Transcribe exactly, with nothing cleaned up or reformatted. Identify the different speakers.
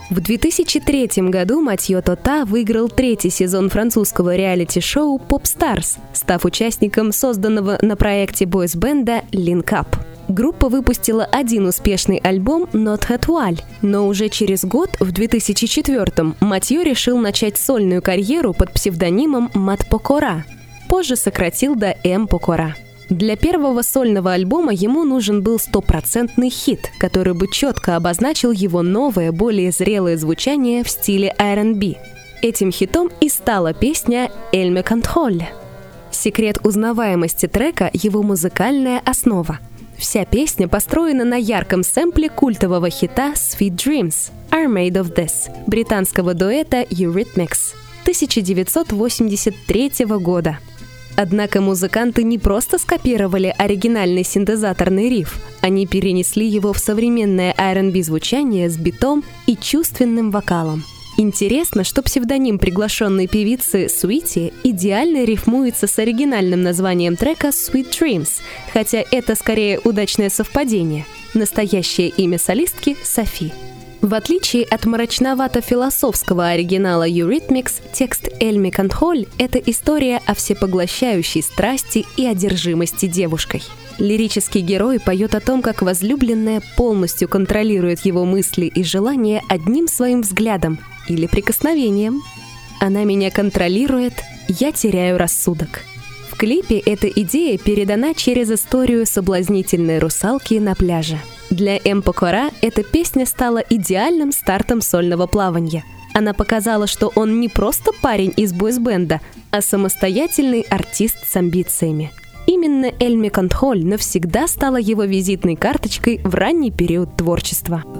Speaker 1: В две тысячи третьем году Матьё Тота выиграл третий сезон французского реалити-шоу «Pop Stars», став участником созданного на проекте бойс-бенда Link Up. Группа выпустила один успешный альбом «Notre Étoile», но уже через год, в две тысячи четвёртом, Матьё решил начать сольную карьеру под псевдонимом Мат Покора, позже сократил до М Покора. Для первого сольного альбома ему нужен был стопроцентный хит, который бы четко обозначил его новое, более зрелое звучание в стиле ар энд би. Этим хитом и стала песня «Elle me contrôle». Секрет узнаваемости трека – его музыкальная основа. Вся песня построена на ярком сэмпле культового хита «Sweet Dreams» «Are Made of This» британского дуэта Eurythmics тысяча девятьсот восемьдесят третьего года. Однако музыканты не просто скопировали оригинальный синтезаторный риф, они перенесли его в современное ар энд би звучание с битом и чувственным вокалом. Интересно, что псевдоним приглашенной певицы Sweetie идеально рифмуется с оригинальным названием трека Sweet Dreams, хотя это скорее удачное совпадение. Настоящее имя солистки — Софи. В отличие от мрачновато-философского оригинала Eurythmics, текст «Elle me contrôle» — это история о всепоглощающей страсти и одержимости девушкой. Лирический герой поет о том, как возлюбленная полностью контролирует его мысли и желания одним своим взглядом или прикосновением. «Она меня контролирует, я теряю рассудок». В клипе эта идея передана через историю соблазнительной русалки на пляже. Для М Покора эта песня стала идеальным стартом сольного плавания. Она показала, что он не просто парень из бойс-бенда, а самостоятельный артист с амбициями. Именно «Elle me contrôle» навсегда стала его визитной карточкой в ранний период творчества.